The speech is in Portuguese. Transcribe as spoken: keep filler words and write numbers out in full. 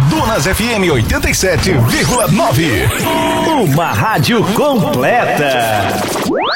Dunas F M oitenta e sete vírgula nove. Uma rádio completa.